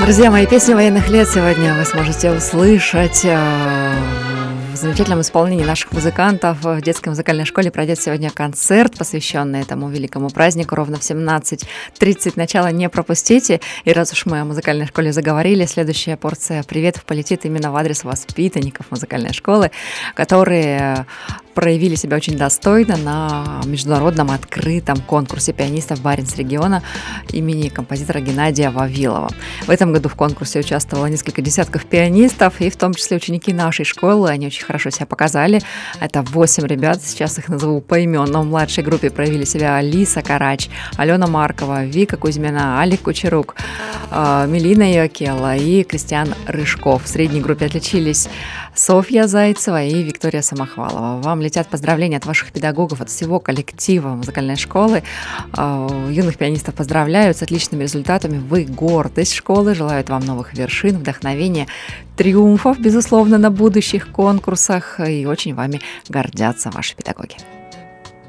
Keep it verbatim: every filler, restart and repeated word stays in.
Друзья мои, песни военных лет сегодня вы сможете услышать э, в замечательном исполнении наших музыкантов. В детской музыкальной школе пройдет сегодня концерт, посвященный этому великому празднику, ровно в семнадцать тридцать. Начало не пропустите. И раз уж мы о музыкальной школе заговорили, следующая порция приветов полетит именно в адрес воспитанников музыкальной школы, которые проявили себя очень достойно на международном открытом конкурсе пианистов Баренц-региона имени композитора Геннадия Вавилова. В этом году в конкурсе участвовало несколько десятков пианистов, и в том числе ученики нашей школы. Они очень хорошо себя показали. Это восемь ребят, сейчас их назову поименно. В младшей группе проявили себя Алиса Карач, Алена Маркова, Вика Кузьмина, Алик Кучерук, Мелина Йокела и Кристиан Рыжков. В средней группе отличились Софья Зайцева и Виктория Самохвалова. Вам летят поздравления от ваших педагогов, от всего коллектива музыкальной школы. Юных пианистов поздравляют с отличными результатами. Вы гордость школы, желают вам новых вершин, вдохновения, триумфов, безусловно, на будущих конкурсах. И очень вами гордятся ваши педагоги.